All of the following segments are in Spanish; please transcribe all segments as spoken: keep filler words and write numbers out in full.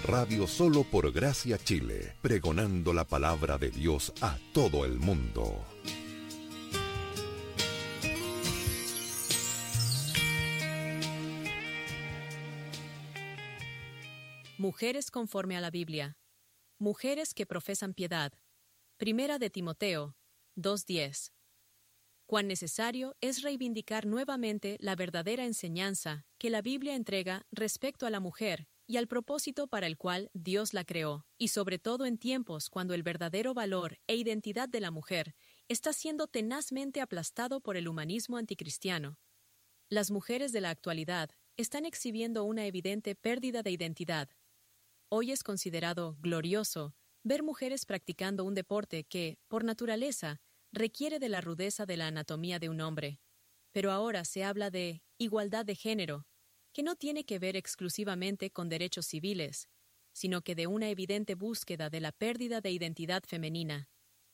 Radio Solo por Gracia Chile, pregonando la palabra de Dios a todo el mundo. Mujeres conforme a la Biblia. Mujeres que profesan piedad. Primera de Timoteo dos diez. Cuán necesario es reivindicar nuevamente la verdadera enseñanza que la Biblia entrega respecto a la mujer y al propósito para el cual Dios la creó, y sobre todo en tiempos cuando el verdadero valor e identidad de la mujer está siendo tenazmente aplastado por el humanismo anticristiano. Las mujeres de la actualidad están exhibiendo una evidente pérdida de identidad. Hoy es considerado glorioso ver mujeres practicando un deporte que, por naturaleza, requiere de la rudeza de la anatomía de un hombre. Pero ahora se habla de igualdad de género, que no tiene que ver exclusivamente con derechos civiles, sino que de una evidente búsqueda de la pérdida de identidad femenina.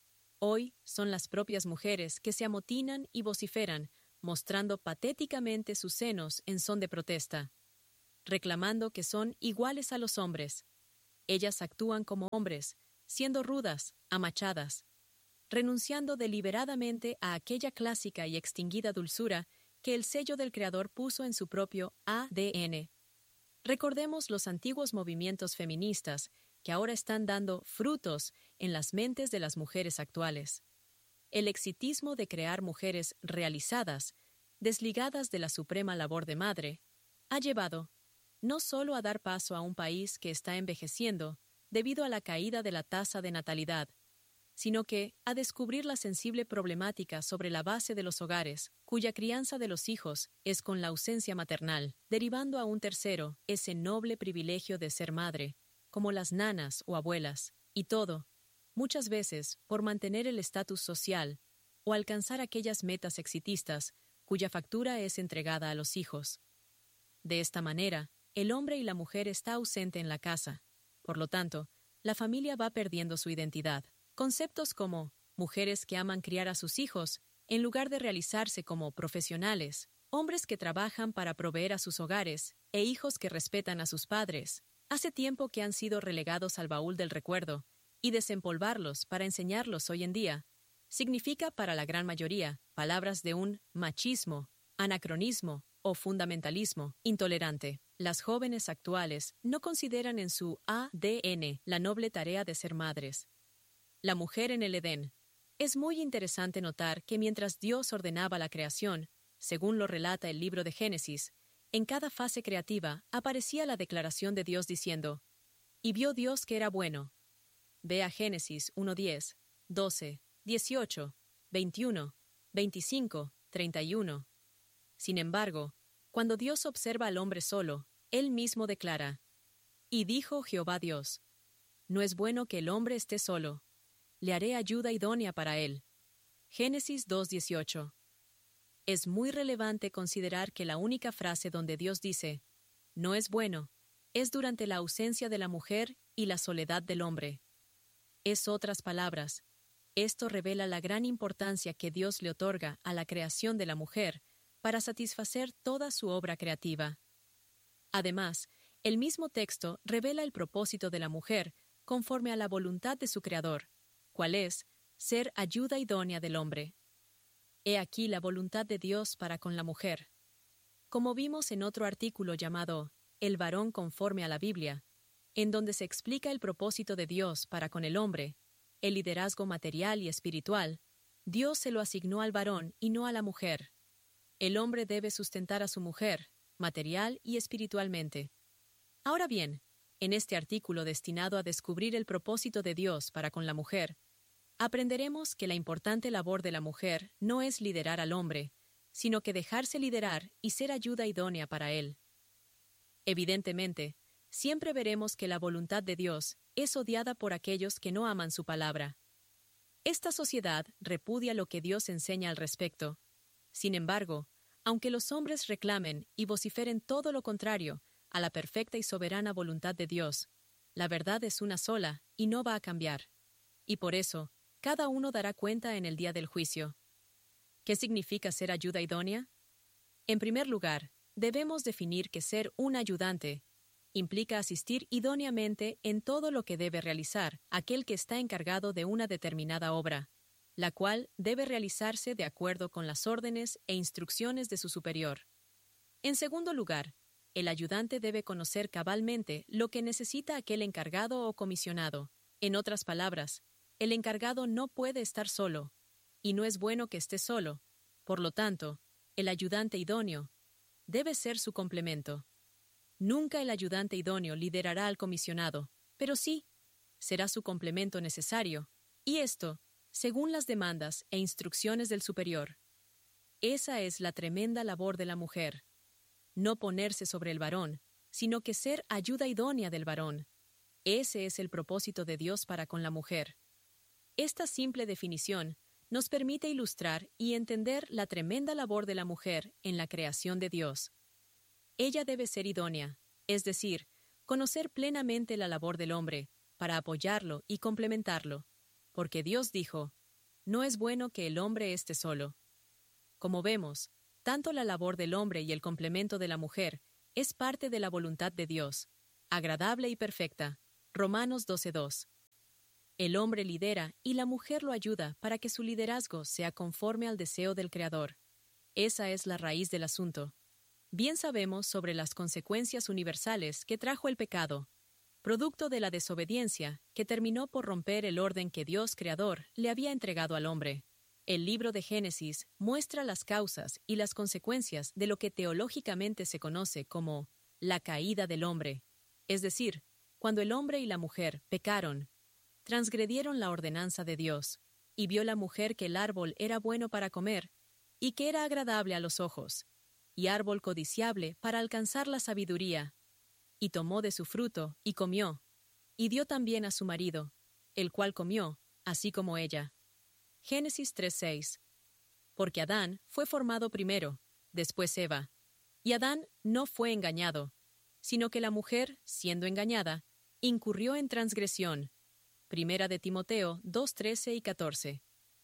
Hoy son las propias mujeres que se amotinan y vociferan, mostrando patéticamente sus senos en son de protesta, reclamando que son iguales a los hombres. Ellas actúan como hombres, siendo rudas, amachadas, renunciando deliberadamente a aquella clásica y extinguida dulzura que el sello del Creador puso en su propio A D N. Recordemos los antiguos movimientos feministas que ahora están dando frutos en las mentes de las mujeres actuales. El exitismo de crear mujeres realizadas, desligadas de la suprema labor de madre, ha llevado no solo a dar paso a un país que está envejeciendo debido a la caída de la tasa de natalidad, sino que a descubrir la sensible problemática sobre la base de los hogares, cuya crianza de los hijos es con la ausencia maternal, derivando a un tercero ese noble privilegio de ser madre, como las nanas o abuelas, y todo, muchas veces, por mantener el estatus social o alcanzar aquellas metas exitistas cuya factura es entregada a los hijos. De esta manera, el hombre y la mujer está ausente en la casa. Por lo tanto, la familia va perdiendo su identidad. Conceptos como mujeres que aman criar a sus hijos, en lugar de realizarse como profesionales, hombres que trabajan para proveer a sus hogares, e hijos que respetan a sus padres, hace tiempo que han sido relegados al baúl del recuerdo, y desempolvarlos para enseñarlos hoy en día, significa para la gran mayoría palabras de un machismo, anacronismo o fundamentalismo intolerante. Las jóvenes actuales no consideran en su A D N la noble tarea de ser madres. La mujer en el Edén. Es muy interesante notar que mientras Dios ordenaba la creación, según lo relata el libro de Génesis, en cada fase creativa aparecía la declaración de Dios diciendo: «Y vio Dios que era bueno». Ve a Génesis uno diez, doce, dieciocho, veintiuno, veinticinco, treinta y uno. Sin embargo, cuando Dios observa al hombre solo, Él mismo declara: «Y dijo Jehová Dios, no es bueno que el hombre esté solo, le haré ayuda idónea para él». Génesis dos dieciocho. Es muy relevante considerar que la única frase donde Dios dice «no es bueno» es durante la ausencia de la mujer y la soledad del hombre. Es otras palabras, esto revela la gran importancia que Dios le otorga a la creación de la mujer para satisfacer toda su obra creativa. Además, el mismo texto revela el propósito de la mujer conforme a la voluntad de su Creador, cual es ser ayuda idónea del hombre. He aquí la voluntad de Dios para con la mujer. Como vimos en otro artículo llamado El varón conforme a la Biblia, en donde se explica el propósito de Dios para con el hombre, el liderazgo material y espiritual, Dios se lo asignó al varón y no a la mujer. El hombre debe sustentar a su mujer, material y espiritualmente. Ahora bien, en este artículo destinado a descubrir el propósito de Dios para con la mujer, aprenderemos que la importante labor de la mujer no es liderar al hombre, sino que dejarse liderar y ser ayuda idónea para él. Evidentemente, siempre veremos que la voluntad de Dios es odiada por aquellos que no aman su palabra. Esta sociedad repudia lo que Dios enseña al respecto. Sin embargo, aunque los hombres reclamen y vociferen todo lo contrario a la perfecta y soberana voluntad de Dios, la verdad es una sola y no va a cambiar. Y por eso, cada uno dará cuenta en el día del juicio. ¿Qué significa ser ayuda idónea? En primer lugar, debemos definir que ser un ayudante implica asistir idóneamente en todo lo que debe realizar aquel que está encargado de una determinada obra, la cual debe realizarse de acuerdo con las órdenes e instrucciones de su superior. En segundo lugar, el ayudante debe conocer cabalmente lo que necesita aquel encargado o comisionado. En otras palabras, el encargado no puede estar solo, y no es bueno que esté solo. Por lo tanto, el ayudante idóneo debe ser su complemento. Nunca el ayudante idóneo liderará al comisionado, pero sí, será su complemento necesario, y esto, según las demandas e instrucciones del superior. Esa es la tremenda labor de la mujer. No ponerse sobre el varón, sino que ser ayuda idónea del varón. Ese es el propósito de Dios para con la mujer. Esta simple definición nos permite ilustrar y entender la tremenda labor de la mujer en la creación de Dios. Ella debe ser idónea, es decir, conocer plenamente la labor del hombre, para apoyarlo y complementarlo, porque Dios dijo, «No es bueno que el hombre esté solo». Como vemos, tanto la labor del hombre y el complemento de la mujer es parte de la voluntad de Dios, agradable y perfecta. Romanos doce dos. El hombre lidera y la mujer lo ayuda para que su liderazgo sea conforme al deseo del Creador. Esa es la raíz del asunto. Bien sabemos sobre las consecuencias universales que trajo el pecado, producto de la desobediencia que terminó por romper el orden que Dios Creador le había entregado al hombre. El libro de Génesis muestra las causas y las consecuencias de lo que teológicamente se conoce como la caída del hombre, es decir, cuando el hombre y la mujer pecaron, transgredieron la ordenanza de Dios, y vio la mujer que el árbol era bueno para comer, y que era agradable a los ojos, y árbol codiciable para alcanzar la sabiduría, y tomó de su fruto, y comió, y dio también a su marido, el cual comió, así como ella. Génesis tres seis. Porque Adán fue formado primero, después Eva, y Adán no fue engañado, sino que la mujer, siendo engañada, incurrió en transgresión. Primera de Timoteo dos trece y catorce.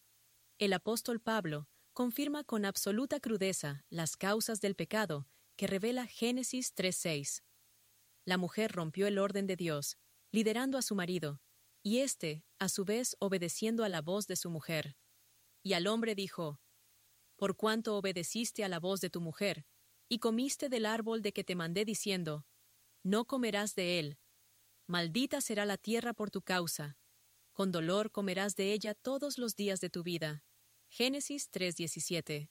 El apóstol Pablo confirma con absoluta crudeza las causas del pecado que revela Génesis tres seis. La mujer rompió el orden de Dios, liderando a su marido, y éste, a su vez, obedeciendo a la voz de su mujer. Y al hombre dijo, «Por cuanto obedeciste a la voz de tu mujer, y comiste del árbol de que te mandé diciendo, no comerás de él. Maldita será la tierra por tu causa. Con dolor comerás de ella todos los días de tu vida». Génesis tres diecisiete.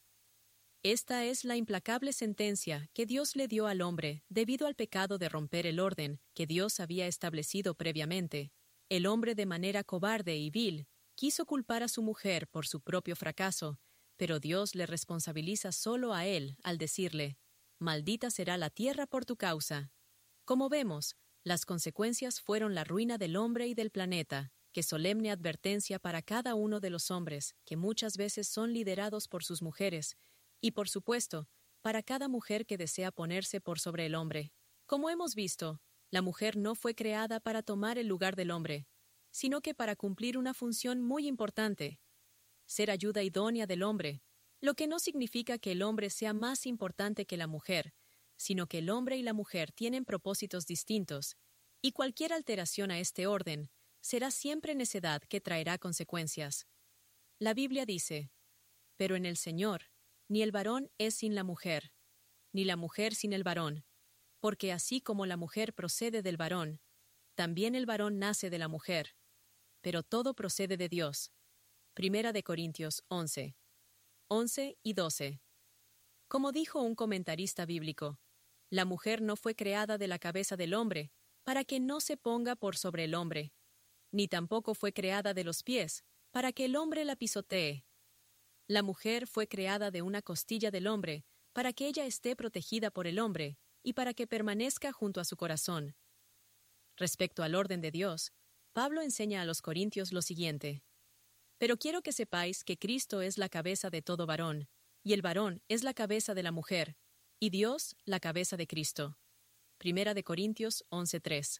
Esta es la implacable sentencia que Dios le dio al hombre debido al pecado de romper el orden que Dios había establecido previamente. El hombre, de manera cobarde y vil, quiso culpar a su mujer por su propio fracaso, pero Dios le responsabiliza solo a él al decirle, «Maldita será la tierra por tu causa». Como vemos, las consecuencias fueron la ruina del hombre y del planeta, que solemne advertencia para cada uno de los hombres, que muchas veces son liderados por sus mujeres, y por supuesto, para cada mujer que desea ponerse por sobre el hombre. Como hemos visto, la mujer no fue creada para tomar el lugar del hombre, sino que para cumplir una función muy importante, ser ayuda idónea del hombre, lo que no significa que el hombre sea más importante que la mujer, sino que el hombre y la mujer tienen propósitos distintos, y cualquier alteración a este orden será siempre necedad que traerá consecuencias. La Biblia dice, «Pero en el Señor, ni el varón es sin la mujer, ni la mujer sin el varón, porque así como la mujer procede del varón, también el varón nace de la mujer, pero todo procede de Dios». Primera de Corintios once, once y doce. Como dijo un comentarista bíblico, la mujer no fue creada de la cabeza del hombre, para que no se ponga por sobre el hombre, ni tampoco fue creada de los pies, para que el hombre la pisotee. La mujer fue creada de una costilla del hombre, para que ella esté protegida por el hombre, y para que permanezca junto a su corazón. Respecto al orden de Dios, Pablo enseña a los corintios lo siguiente: «Pero quiero que sepáis que Cristo es la cabeza de todo varón, y el varón es la cabeza de la mujer, y Dios la cabeza de Cristo». Primera de Corintios once tres.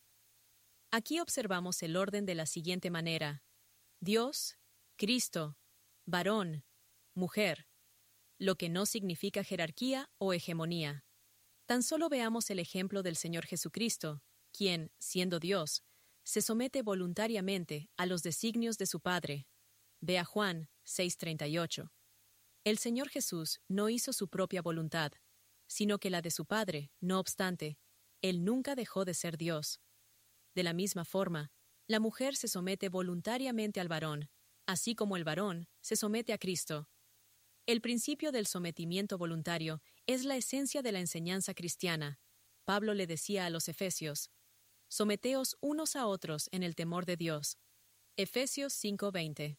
Aquí observamos el orden de la siguiente manera: Dios, Cristo, varón, mujer, lo que no significa jerarquía o hegemonía. Tan solo veamos el ejemplo del Señor Jesucristo, quien, siendo Dios, se somete voluntariamente a los designios de su Padre. Ve a Juan seis treinta y ocho. El Señor Jesús no hizo su propia voluntad, sino que la de su Padre. No obstante, Él nunca dejó de ser Dios. De la misma forma, la mujer se somete voluntariamente al varón, así como el varón se somete a Cristo. El principio del sometimiento voluntario es la esencia de la enseñanza cristiana. Pablo le decía a los Efesios: «Someteos unos a otros en el temor de Dios». Efesios cinco veinte.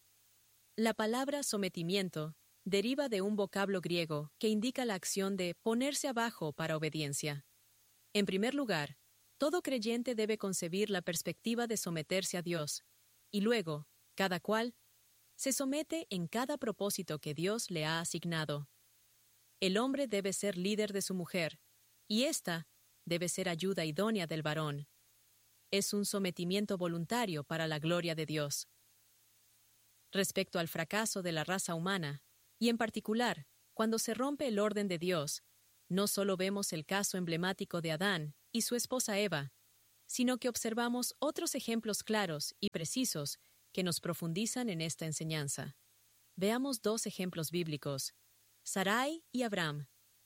La palabra sometimiento deriva de un vocablo griego que indica la acción de ponerse abajo para obediencia. En primer lugar, todo creyente debe concebir la perspectiva de someterse a Dios, y luego, cada cual se somete en cada propósito que Dios le ha asignado. El hombre debe ser líder de su mujer, y ésta debe ser ayuda idónea del varón. Es un sometimiento voluntario para la gloria de Dios. Respecto al fracaso de la raza humana, y en particular, cuando se rompe el orden de Dios, no solo vemos el caso emblemático de Adán y su esposa Eva, sino que observamos otros ejemplos claros y precisos que nos profundizan en esta enseñanza. Veamos dos ejemplos bíblicos: Sarai y Abraham.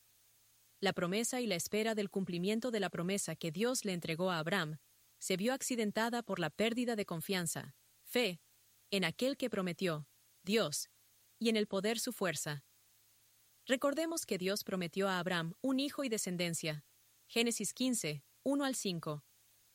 La promesa y la espera del cumplimiento de la promesa que Dios le entregó a Abraham se vio accidentada por la pérdida de confianza, fe, en aquel que prometió, Dios, y en el poder su fuerza. Recordemos que Dios prometió a Abraham un hijo y descendencia. Génesis quince, uno al cinco.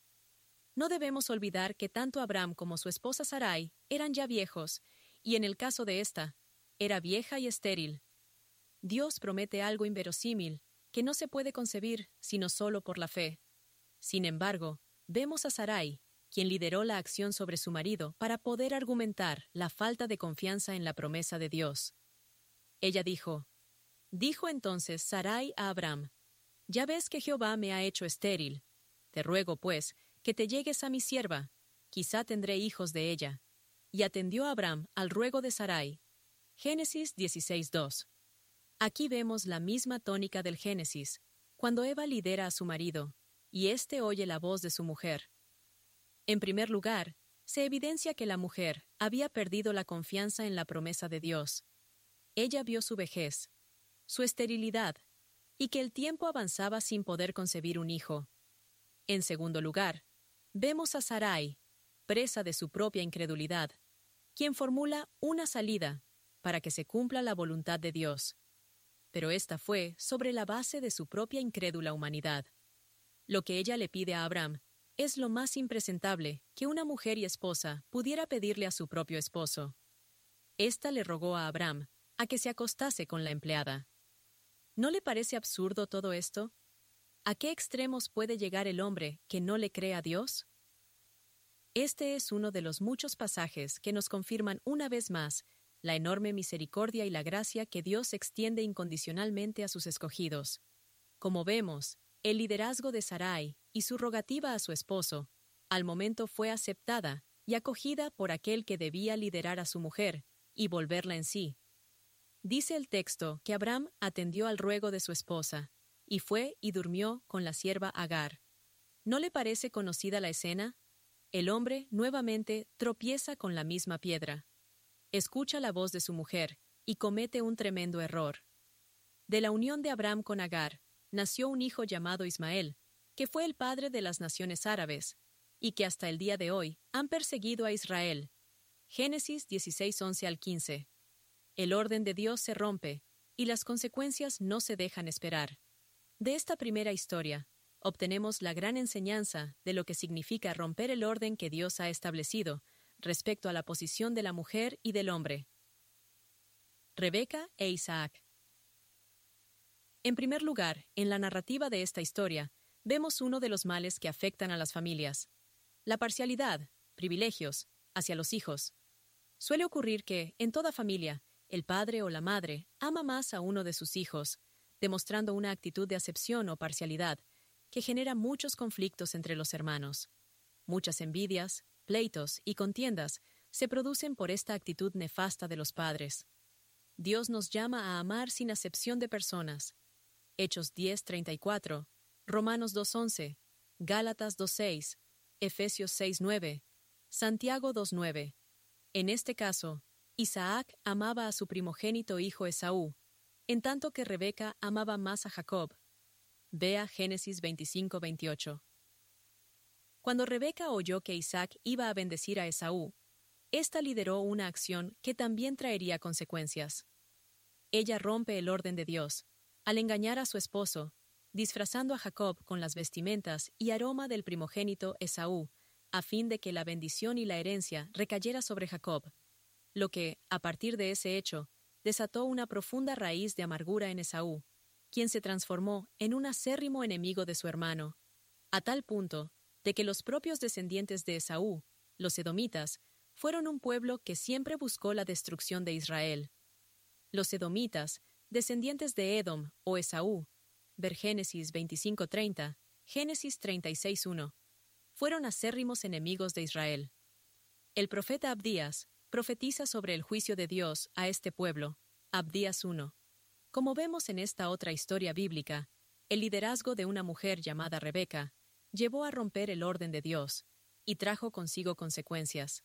No debemos olvidar que tanto Abraham como su esposa Sarai eran ya viejos, y en el caso de ésta, era vieja y estéril. Dios promete algo inverosímil, que no se puede concebir sino solo por la fe. Sin embargo, vemos a Sarai, quien lideró la acción sobre su marido para poder argumentar la falta de confianza en la promesa de Dios. Ella dijo: «Dijo entonces Sarai a Abraham: Ya ves que Jehová me ha hecho estéril. Te ruego, pues, que te llegues a mi sierva, quizá tendré hijos de ella». Y atendió Abraham al ruego de Sarai. Génesis dieciséis dos. Aquí vemos la misma tónica del Génesis, cuando Eva lidera a su marido, y éste oye la voz de su mujer. En primer lugar, se evidencia que la mujer había perdido la confianza en la promesa de Dios. Ella vio su vejez, su esterilidad, y que el tiempo avanzaba sin poder concebir un hijo. En segundo lugar, vemos a Sarai, presa de su propia incredulidad, quien formula una salida para que se cumpla la voluntad de Dios. Pero esta fue sobre la base de su propia incrédula humanidad. Lo que ella le pide a Abraham es lo más impresentable que una mujer y esposa pudiera pedirle a su propio esposo. Esta le rogó a Abraham a que se acostase con la empleada. ¿No le parece absurdo todo esto? ¿A qué extremos puede llegar el hombre que no le cree a Dios? Este es uno de los muchos pasajes que nos confirman una vez más la enorme misericordia y la gracia que Dios extiende incondicionalmente a sus escogidos. Como vemos, el liderazgo de Sarai y su rogativa a su esposo, al momento fue aceptada y acogida por aquel que debía liderar a su mujer y volverla en sí. Dice el texto que Abraham atendió al ruego de su esposa, y fue y durmió con la sierva Agar. ¿No le parece conocida la escena? El hombre, nuevamente, tropieza con la misma piedra. Escucha la voz de su mujer y comete un tremendo error. De la unión de Abraham con Agar, nació un hijo llamado Ismael, que fue el padre de las naciones árabes, y que hasta el día de hoy han perseguido a Israel. Génesis dieciséis once al quince. El orden de Dios se rompe, y las consecuencias no se dejan esperar. De esta primera historia, obtenemos la gran enseñanza de lo que significa romper el orden que Dios ha establecido respecto a la posición de la mujer y del hombre. Rebeca e Isaac. En primer lugar, en la narrativa de esta historia, vemos uno de los males que afectan a las familias: la parcialidad, privilegios, hacia los hijos. Suele ocurrir que, en toda familia, el padre o la madre ama más a uno de sus hijos, demostrando una actitud de acepción o parcialidad que genera muchos conflictos entre los hermanos. Muchas envidias, pleitos y contiendas se producen por esta actitud nefasta de los padres. Dios nos llama a amar sin acepción de personas. Hechos diez treinta y cuatro, Romanos dos once, Gálatas dos seis, Efesios seis nueve, Santiago dos nueve. En este caso, Isaac amaba a su primogénito hijo Esaú, en tanto que Rebeca amaba más a Jacob. Vea Génesis veinticinco veintiocho. Cuando Rebeca oyó que Isaac iba a bendecir a Esaú, ésta lideró una acción que también traería consecuencias. Ella rompe el orden de Dios, al engañar a su esposo, disfrazando a Jacob con las vestimentas y aroma del primogénito Esaú, a fin de que la bendición y la herencia recayera sobre Jacob, lo que, a partir de ese hecho, desató una profunda raíz de amargura en Esaú, quien se transformó en un acérrimo enemigo de su hermano, a tal punto de que los propios descendientes de Esaú, los edomitas, fueron un pueblo que siempre buscó la destrucción de Israel. Los edomitas, descendientes de Edom o Esaú, ver Génesis veinticinco treinta, Génesis treinta y seis uno, fueron acérrimos enemigos de Israel. El profeta Abdías profetiza sobre el juicio de Dios a este pueblo, Abdías uno. Como vemos en esta otra historia bíblica, el liderazgo de una mujer llamada Rebeca llevó a romper el orden de Dios y trajo consigo consecuencias.